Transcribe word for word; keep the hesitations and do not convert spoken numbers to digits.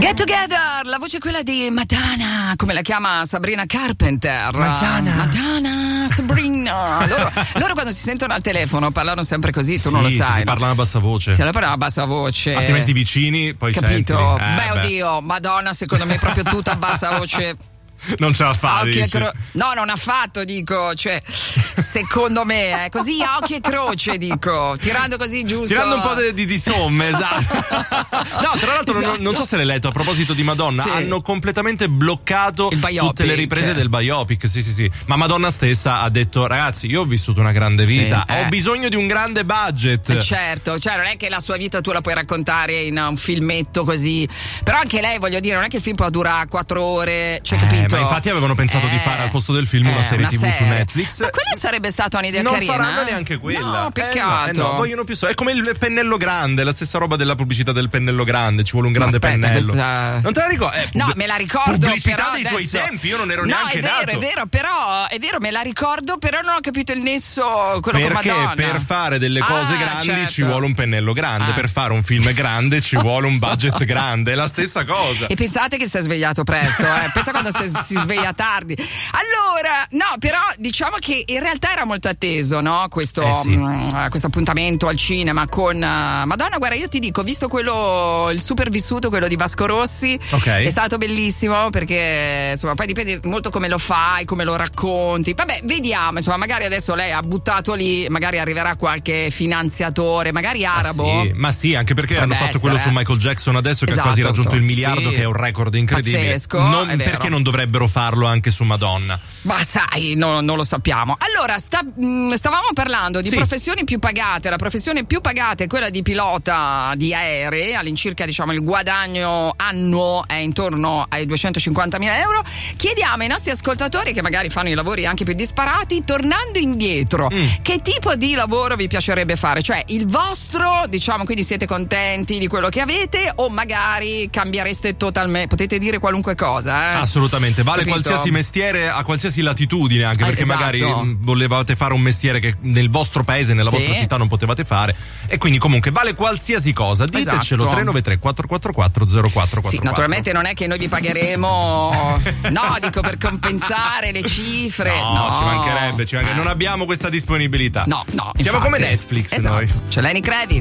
Get Together, la voce è quella di Madonna, come la chiama Sabrina Carpenter. Madonna. Madonna, Sabrina. Loro, loro quando si sentono al telefono parlano sempre così, tu sì, non lo sì, sai. Si no? parlano a bassa voce. Se la parlano a bassa voce. Altrimenti vicini, poi capito? senti. Eh, beh, beh, oddio, Madonna, secondo me è proprio tutta a bassa voce. Non ce la fa, Occhi e dici. cro- no, non ha fatto, dico, cioè, secondo me, eh, così a occhi e croce, dico, tirando così giusto. Tirando un po' di, di, di somme, esatto. No, tra l'altro Esatto. non, non so se l'hai letto, a proposito di Madonna, Sì. hanno completamente bloccato Il biopic. tutte le riprese del biopic, sì sì sì. Ma Madonna stessa ha detto, ragazzi, io ho vissuto una grande vita, Sì, eh. ho bisogno di un grande budget. Eh, certo, cioè non è che la sua vita tu la puoi raccontare in un filmetto così, però anche lei, voglio dire, non è che il film può durare quattro ore, cioè, Eh, capito? ma infatti avevano pensato di fare al posto del film una eh, serie una tivù su serie. Netflix. Ma quella sarebbe stata un'idea Non carina. faranno neanche quella. No, peccato. Eh no, eh no, vogliono più so- è come il pennello grande, la stessa roba della pubblicità del pennello grande, ci vuole un grande Aspetta, pennello. questa- Non te la ricordi? Eh, No, pub- me la ricordo. Pubblicità però dei tuoi adesso- tempi, io non ero no, neanche è vero, nato. è vero, però è vero, me la ricordo, però non ho capito il nesso quello Perché con Madonna. per fare delle cose Ah, grandi certo. ci vuole un pennello grande, Ah. per fare un film grande ci vuole un budget grande, è la stessa cosa. E pensate che si è svegliato presto, eh? Pensa quando si, si sveglia tardi. Allora, no, però diciamo che in realtà era molto atteso, no? Questo, Eh sì. mh, questo appuntamento al cinema con uh, Madonna. Guarda, io ti dico, visto quello, il super vissuto, quello di Vasco Rossi, Ok. è stato bellissimo perché insomma poi dipende molto come lo fai, come lo racconti. Vabbè, vediamo, insomma, magari adesso lei ha buttato lì, magari arriverà qualche finanziatore, magari arabo. Ma sì, ma sì, anche perché Potrebbe hanno fatto quello essere, su Michael Jackson adesso che Esatto, ha quasi raggiunto il miliardo, sì. che è un record incredibile. Pazzesco, Non- è vero. perché non dovrebbero farlo anche su Madonna? Ma sai, no, non lo sappiamo. Allora, sta- mh, stavamo parlando di Sì. professioni più pagate. La professione più pagata è quella di pilota di aerei. All'incirca, diciamo, il guadagno annuo è intorno ai duecentocinquantamila euro. Chiediamo ai nostri ascoltatori, che magari fanno i lavori anche più disparati, tornando indietro, Mm. che tipo di lavoro vi piacerebbe fare? Cioè, il vostro, diciamo, quindi siete contenti di quello che avete, o magari cambiereste totalmente? Potete dire qualunque cosa, eh? Assolutamente, vale Capito? qualsiasi mestiere a qualsiasi latitudine, anche Eh, perché esatto. magari mh, volevate fare un mestiere che nel vostro paese, nella Sì. vostra città non potevate fare, e quindi comunque vale qualsiasi cosa. Ditecelo. Esatto. tre nove tre quattro quattro quattro zero quattro quattro Sì, quattro. naturalmente non è che noi vi pagheremo, no, dico per compensare le cifre. No, No, ci mancherebbe, ci mancherebbe. Eh. Non abbiamo questa disponibilità. No, no. Siamo infatti. come Netflix Esatto. noi. C'è Lenny Kravitz.